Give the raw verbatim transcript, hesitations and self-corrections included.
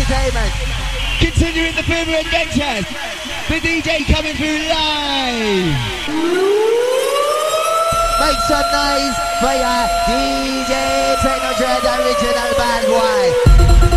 Entertainment. Continuing the further adventures. The D J coming through live. Make some noise for your D J Techno Dread original bad boy.